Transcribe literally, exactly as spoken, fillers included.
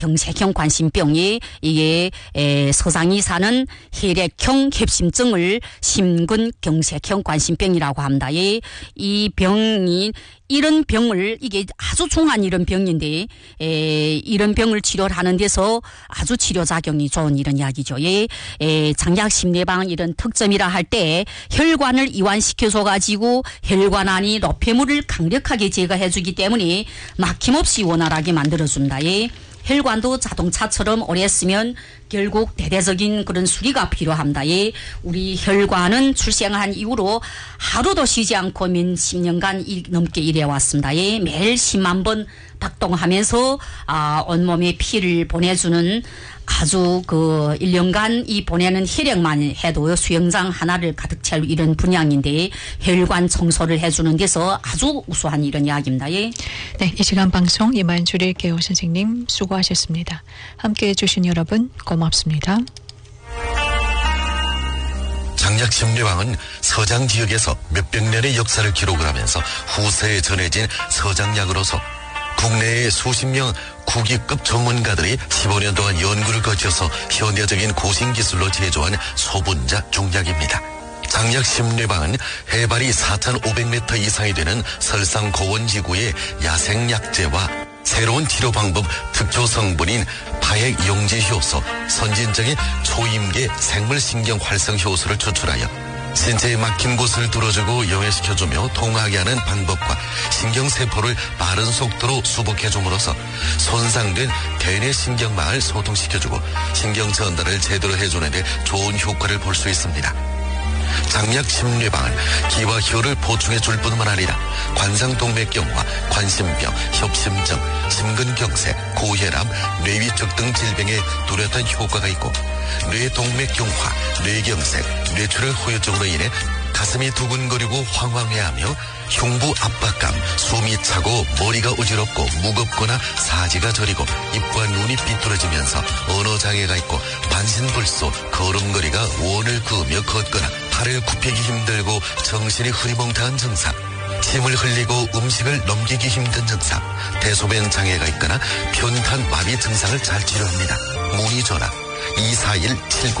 경색형 관심병이 이게 에, 서장이 사는 혈액형 협심증을 심근경색형 관심병이라고 합니다. 이, 이 병이 이런 병을 이게 아주 중한 이런 병인데 에, 이런 병을 치료를 하는 데서 아주 치료작용이 좋은 이런 이야기죠. 예, 에, 장약심내방 이런 특점이라 할 때 혈관을 이완시켜서 가지고 혈관 안이 노폐물을 강력하게 제거해주기 때문에 막힘없이 원활하게 만들어준다. 예. 혈관도 자동차처럼 오래 쓰면 결국 대대적인 그런 수리가 필요합니다. 예. 우리 혈관은 출생한 이후로 하루도 쉬지 않고 몇 십 년간 일, 넘게 일해왔습니다. 예. 매일 십만 번 박동하면서 아, 온몸에 피를 보내주는 아주 그 일 년간 이 보내는 혈액만 해도 수영장 하나를 가득 채울 이런 분양인데 혈관 청소를 해주는 데서 아주 우수한 이런 이야기입니다. 예. 네, 이 시간 방송 이만 줄일게요. 선생님 수고하셨습니다. 함께해 주신 여러분 고맙습니다. 장약심내방은 서장 지역에서 몇백 년의 역사를 기록을 하면서 후세에 전해진 서장약으로서 국내의 수십 명 국위급 전문가들이 십오 년 동안 연구를 거쳐서 현대적인 고신기술로 제조한 소분자 중약입니다. 장약심내방은 해발이 사천오백 미터 이상이 되는 설상 고원지구의 야생약재와 새로운 치료 방법 특효 성분인 파액 용지 효소, 선진적인 초임계 생물신경 활성 효소를 추출하여 신체에 막힌 곳을 뚫어주고 영해시켜주며 통하게 하는 방법과 신경세포를 빠른 속도로 수복해줌으로써 손상된 대뇌 신경망을 소통시켜주고 신경 전달을 제대로 해주는 데 좋은 효과를 볼 수 있습니다. 장약심내방은 기와 혈을 보충해줄 뿐만 아니라 관상동맥경화, 관심병, 협심증, 심근경색, 고혈압, 뇌위축 등 질병에 뚜렷한 효과가 있고 뇌동맥경화, 뇌경색, 뇌출혈 후유증으로 인해 가슴이 두근거리고 황황해하며 흉부 압박감, 숨이 차고 머리가 어지럽고 무겁거나 사지가 저리고 입과 눈이 삐뚤어지면서 언어장애가 있고 반신불수, 걸음걸이가 원을 그으며 걷거나 팔을 굽히기 힘들고 정신이 흐리멍텅한 증상, 침을 흘리고 음식을 넘기기 힘든 증상, 대소변 장애가 있거나 편탄 마비 증상을 잘 치료합니다. 문의 전화 이사일 칠구